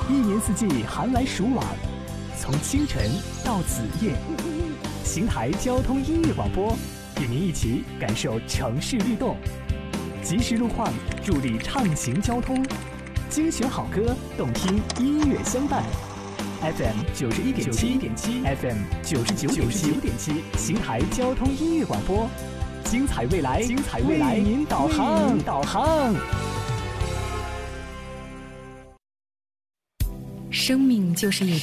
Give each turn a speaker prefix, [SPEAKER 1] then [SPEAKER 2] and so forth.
[SPEAKER 1] 一年四季寒来暑往，从清晨到子夜，邢台交通音乐广播与您一起感受城市律动，及时路况助力畅行交通，精选好歌，动听音乐相伴。FM 91.7 FM 99.7，邢台交通音乐广播，精彩未来，为您导航。
[SPEAKER 2] 生命就是一